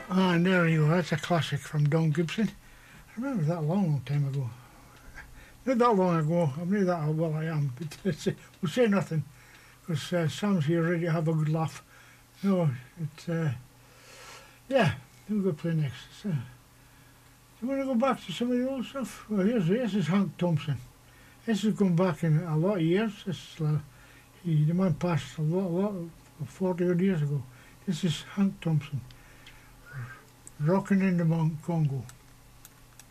Ah, and there you go. That's a classic from Don Gibson. I remember that a long, long time ago. Not that long ago. I'm not that well I am, but we'll say nothing because Sam's here ready to have a good laugh. No, it's yeah. We'll go play next. So, do you want to go back to some of the old stuff? Well, here's is Hank Thompson. This has gone back in a lot of years. The man passed a lot, 40 odd years ago. This is Hank Thompson, Rocking in the Congo.